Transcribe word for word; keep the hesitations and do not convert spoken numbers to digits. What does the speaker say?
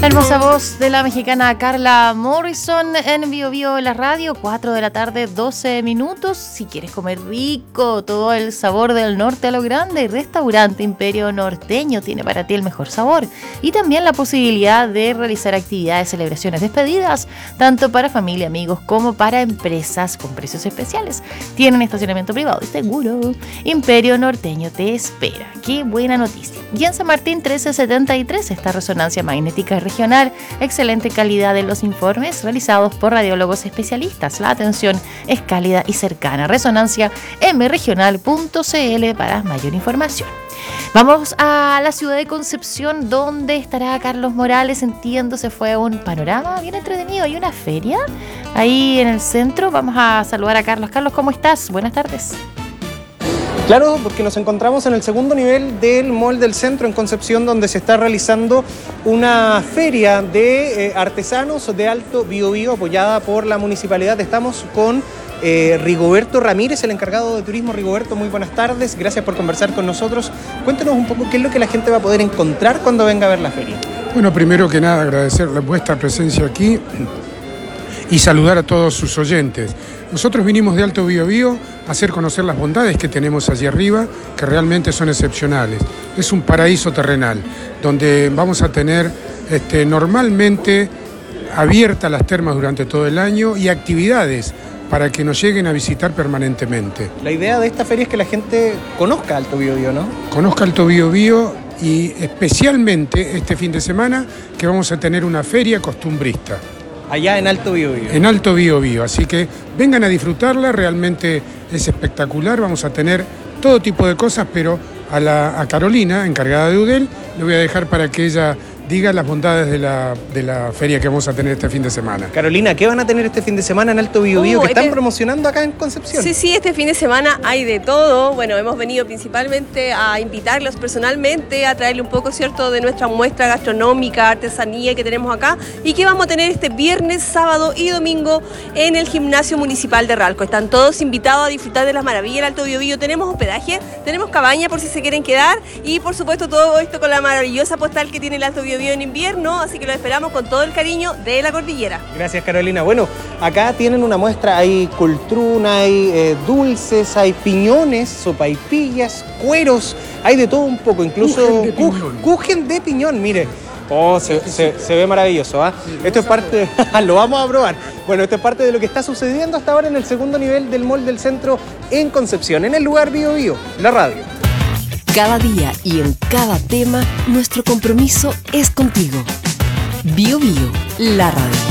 La hermosa voz de la mexicana Carla Morrison en Bio Bio en la radio, cuatro de la tarde, doce minutos. Si quieres comer rico, todo el sabor del norte a lo grande, Restaurante Imperio Norteño tiene para ti el mejor sabor. Y también la posibilidad de realizar actividades, celebraciones, despedidas, tanto para familia, amigos, como para empresas con precios especiales. Tienen estacionamiento privado y seguro. Imperio Norteño te espera. ¡Qué buena noticia! Y en San Martín trece setenta y tres está Resonancia Magnética Regional, excelente calidad en los informes realizados por radiólogos especialistas. La atención es cálida y cercana. Resonancia m regional punto c l para mayor información. Vamos a la ciudad de Concepción, donde estará Carlos Morales. Entiendo, se fue a un panorama bien entretenido. Hay una feria ahí en el centro. Vamos a saludar a Carlos. Carlos, ¿cómo estás? Buenas tardes. Claro, porque nos encontramos en el segundo nivel del Mall del Centro en Concepción, donde se está realizando una feria de eh, artesanos de Alto Biobío apoyada por la municipalidad. Estamos con eh, Rigoberto Ramírez, el encargado de turismo. Rigoberto, muy buenas tardes, gracias por conversar con nosotros. Cuéntenos un poco qué es lo que la gente va a poder encontrar cuando venga a ver la feria. Bueno, primero que nada agradecer vuestra presencia aquí y saludar a todos sus oyentes. Nosotros vinimos de Alto Biobío a hacer conocer las bondades que tenemos allí arriba, que realmente son excepcionales. Es un paraíso terrenal, donde vamos a tener este, normalmente abiertas las termas durante todo el año y actividades para que nos lleguen a visitar permanentemente. La idea de esta feria es que la gente conozca Alto Biobío, ¿no? Conozca Alto Biobío y especialmente este fin de semana que vamos a tener una feria costumbrista. Allá en Alto Biobío. En Alto Biobío, así que vengan a disfrutarla, realmente es espectacular, vamos a tener todo tipo de cosas, pero a, la, a Carolina, encargada de U D E L, le voy a dejar para que ella diga las bondades de la, de la feria que vamos a tener este fin de semana. Carolina, ¿qué van a tener este fin de semana en Alto Biobío uh, que este... están promocionando acá en Concepción? Sí, sí, este fin de semana hay de todo. Bueno, hemos venido principalmente a invitarlos personalmente, a traerle un poco, ¿cierto?, de nuestra muestra gastronómica, artesanía que tenemos acá y que vamos a tener este viernes, sábado y domingo en el Gimnasio Municipal de Ralco. Están todos invitados a disfrutar de las maravillas del Alto Biobío. Tenemos hospedaje, tenemos cabaña por si se quieren quedar y, por supuesto, todo esto con la maravillosa postal que tiene el Alto Biobío en invierno, así que lo esperamos con todo el cariño de la cordillera. Gracias, Carolina. Bueno, acá tienen una muestra, hay cultruna, hay eh, dulces, hay piñones, sopaipillas, cueros, hay de todo un poco, incluso cujen de piñón, cujen de piñón mire. Oh, se, se, se ve maravilloso, ¿ah? ¿eh? Esto es parte, lo vamos a probar. Bueno, esto es parte de lo que está sucediendo hasta ahora en el segundo nivel del Mall del Centro en Concepción, en el lugar Bio Bio, la radio. Cada día y en cada tema, nuestro compromiso es contigo. Bio Bio, la radio.